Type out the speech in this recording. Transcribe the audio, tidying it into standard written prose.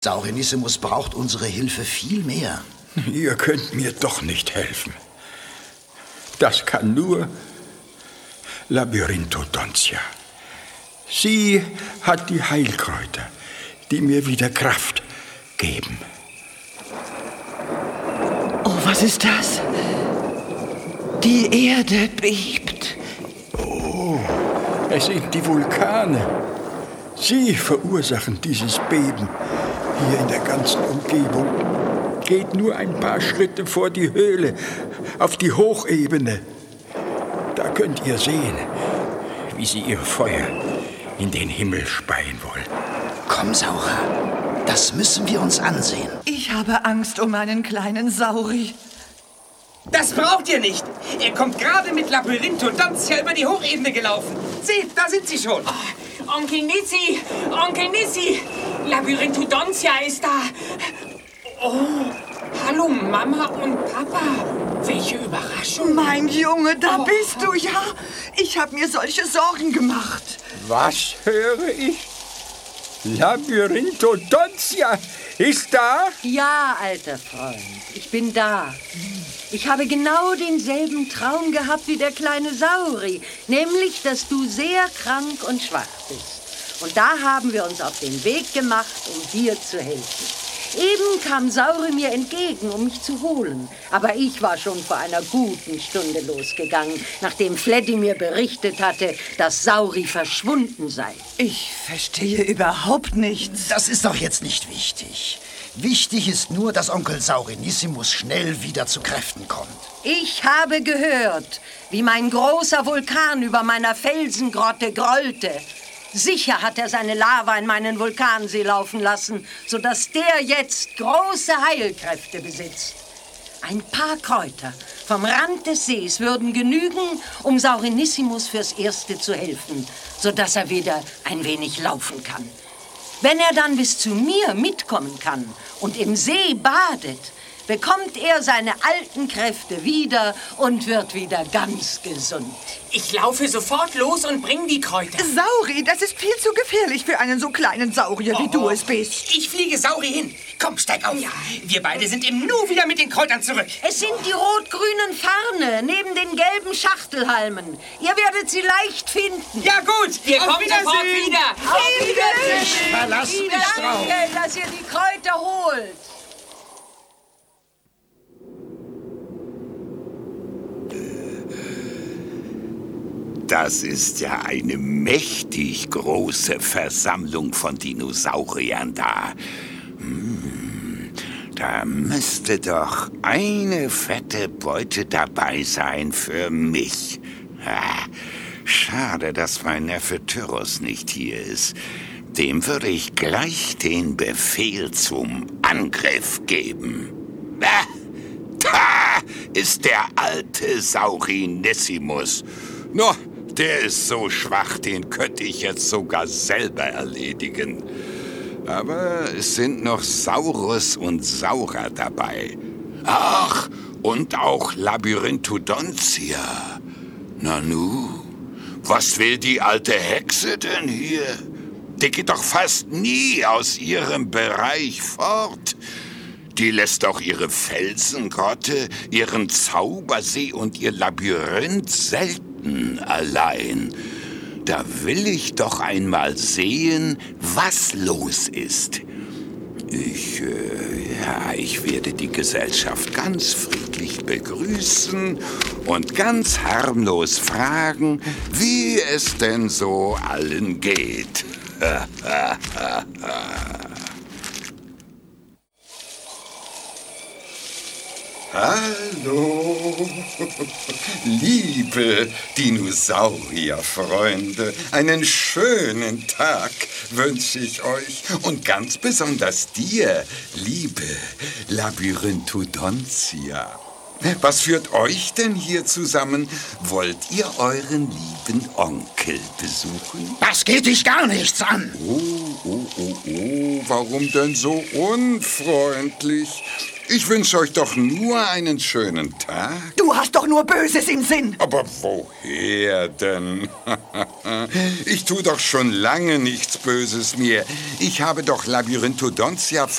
Saurinissimus braucht unsere Hilfe viel mehr. Ihr könnt mir doch nicht helfen. Das kann nur Labyrinthodontia. Sie hat die Heilkräuter, die mir wieder Kraft geben. Oh, was ist das? Die Erde bebt. Oh, es sind die Vulkane. Sie verursachen dieses Beben hier in der ganzen Umgebung. Geht nur ein paar Schritte vor die Höhle, auf die Hochebene. Da könnt ihr sehen, wie sie ihr Feuer in den Himmel speien wollen. Komm, Saura, das müssen wir uns ansehen. Ich habe Angst um meinen kleinen Sauri. Das braucht ihr nicht. Er kommt gerade mit Labyrinthodontia über die Hochebene gelaufen. Seht, da sind sie schon. Oh, Onkel Nissi, Labyrinthodontia ist da. Oh, hallo Mama und Papa. Welche Überraschung. Mein Junge, da bist du, ja? Ich habe mir solche Sorgen gemacht. Was höre ich? Labyrinthodontia ist da? Ja, alter Freund, ich bin da. Ich habe genau denselben Traum gehabt wie der kleine Sauri, nämlich, dass du sehr krank und schwach bist. Und da haben wir uns auf den Weg gemacht, um dir zu helfen. Eben kam Sauri mir entgegen, um mich zu holen. Aber ich war schon vor einer guten Stunde losgegangen, nachdem Fleddy mir berichtet hatte, dass Sauri verschwunden sei. Ich verstehe überhaupt nichts. Das ist doch jetzt nicht wichtig. Wichtig ist nur, dass Onkel Saurinissimus schnell wieder zu Kräften kommt. Ich habe gehört, wie mein großer Vulkan über meiner Felsengrotte grollte. Sicher hat er seine Lava in meinen Vulkansee laufen lassen, sodass der jetzt große Heilkräfte besitzt. Ein paar Kräuter vom Rand des Sees würden genügen, um Saurinissimus fürs Erste zu helfen, sodass er wieder ein wenig laufen kann. Wenn er dann bis zu mir mitkommen kann und im See badet, bekommt er seine alten Kräfte wieder und wird wieder ganz gesund. Ich laufe sofort los und bring die Kräuter. Sauri, das ist viel zu gefährlich für einen so kleinen Saurier, wie du es bist. Ich fliege Sauri hin. Komm, steig auf. Ja. Wir beide sind im Nu wieder mit den Kräutern zurück. Es sind die rot-grünen Farne neben den gelben Schachtelhalmen. Ihr werdet sie leicht finden. Ja gut, wir kommen sofort wieder. Auf Wiedersehen. Ich verlasse mich drauf. Danke, dass ihr die Kräuter holt. Das ist ja eine mächtig große Versammlung von Dinosauriern da. Da müsste doch eine fette Beute dabei sein für mich. Schade, dass mein Neffe Tyrrus nicht hier ist. Dem würde ich gleich den Befehl zum Angriff geben. Da ist der alte Saurinissimus. No, der ist so schwach, den könnte ich jetzt sogar selber erledigen. Aber es sind noch Saurus und Saura dabei. Ach, und auch Labyrinthodontia. Nanu, was will die alte Hexe denn hier? Die geht doch fast nie aus ihrem Bereich fort. Die lässt auch ihre Felsengrotte, ihren Zaubersee und ihr Labyrinth selten allein. Da will ich doch einmal sehen, was los ist. Ich werde die Gesellschaft ganz friedlich begrüßen und ganz harmlos fragen, wie es denn so allen geht. Hallo, liebe Dinosaurierfreunde, einen schönen Tag wünsche ich euch und ganz besonders dir, liebe Labyrinthodontia. Was führt euch denn hier zusammen? Wollt ihr euren lieben Onkel besuchen? Das geht dich gar nichts an. Oh, warum denn so unfreundlich? Ich wünsche euch doch nur einen schönen Tag. Du hast doch nur Böses im Sinn. Aber woher denn? Ich tue doch schon lange nichts Böses mehr. Ich habe doch Labyrinthodontia